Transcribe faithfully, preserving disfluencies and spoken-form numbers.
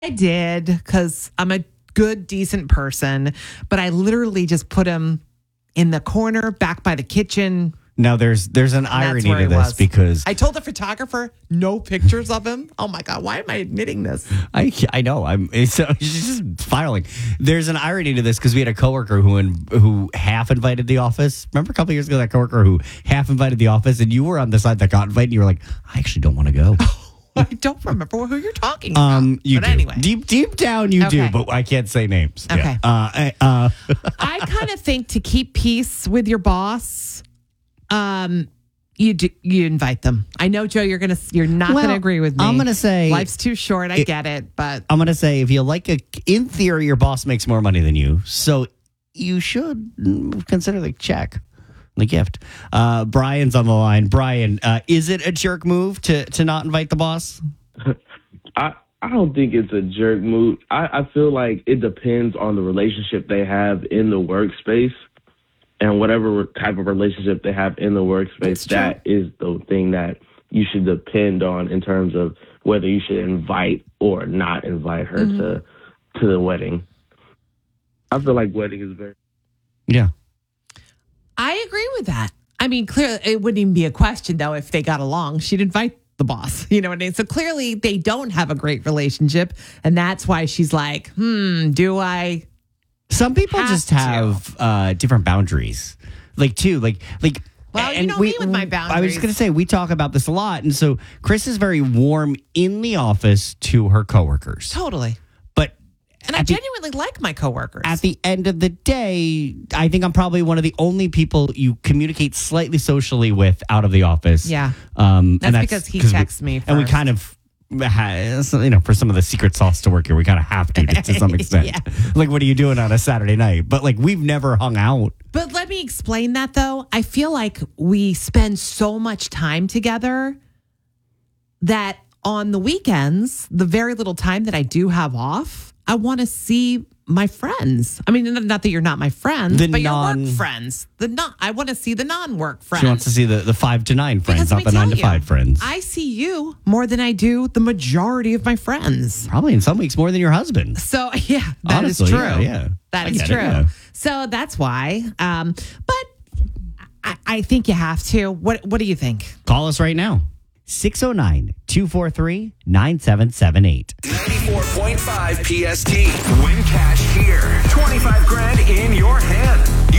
I did because I'm a good, decent person, but I literally just put him in the corner back by the kitchen. Now, there's there's an irony to this was. because I told the photographer no pictures of him. Oh my God, why am I admitting this? I I know I'm it's, it's just spiraling. There's an irony to this because we had a coworker who in, who half invited the office. Remember a couple years ago that coworker who half invited the office, and you were on the side that got invited. And you were like, I actually don't want to go. I don't remember who you're talking about. Um, you but do. anyway, Deep deep down, you Okay. do, but I can't say names. Okay. Yeah. Uh, I- uh, I kind of think to keep peace with your boss, um, you do, you invite them. I know, Joe, you're gonna you're not Well, gonna agree with me. I'm gonna say- life's too short. I It- get it, but I'm gonna say if you like a, in theory, your boss makes more money than you, so you should mm, consider the check, the gift. Uh, Brian's on the line. Brian, uh, is it a jerk move to to not invite the boss? I I don't think it's a jerk move. I, I feel like it depends on the relationship they have in the workspace, and whatever type of relationship they have in the workspace, that is the thing that you should depend on in terms of whether you should invite or not invite her Mm-hmm. to to the wedding. I feel like wedding is very. Yeah. I agree with that. I mean, clearly, it wouldn't even be a question though if they got along. She'd invite the boss. You know what I mean? So clearly, they don't have a great relationship, and that's why she's like, "Hmm, do I?" Some people Have just to. have uh, different boundaries, like too, like like. Well, you and know me with my I was boundaries. just gonna say we talk about this a lot, and so Chris is very warm in the office to her coworkers, Totally. but And I at the- genuinely like my coworkers. at the end of the day, I think I'm probably one of the only people you communicate slightly socially with out of the office. Yeah. um, That's and because he 'cause we- texts me and we first. kind of. ha- You know, for some of the secret sauce to work here, we kind of have to to some extent. Yeah. Like, what are you doing on a Saturday night? But like, we've never hung out. But let me explain that though. I feel like we spend so much time together that on the weekends, the very little time that I do have off, I want to see my friends. I mean, not that you're not my friends, The but non- your work friends. The non I want to see the non-work friends. She wants to see the, the five to nine friends, Because not let the me nine tell to five you, friends. I see you more than I do the majority of my friends. Probably in some weeks more than your husband. So yeah, that is Honestly, true. yeah, yeah. That I is get it, true. yeah. So that's why. Um, but I, I think you have to. What What do you think? Call us right now. six oh nine, two four three, nine seven seven eight. ninety-four point five P S T. Win cash here. twenty-five grand in your hand. You